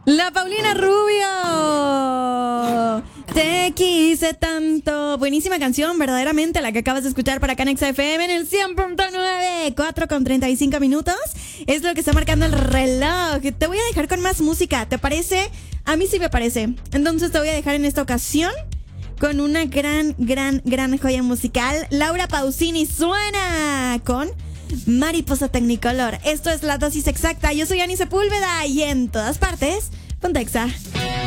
La Paulina Rubio. Te quise tanto. Buenísima canción, verdaderamente, la que acabas de escuchar para acá en XFM en el 100.9. 4:35 es lo que está marcando el reloj. Te voy a dejar con más música, ¿te parece? A mí sí me parece. Entonces te voy a dejar en esta ocasión con una gran joya musical. Laura Pausini suena con Mariposa Technicolor. Esto es La Dosis Exacta. Yo soy Ani Sepúlveda y en todas partes, Pontexa.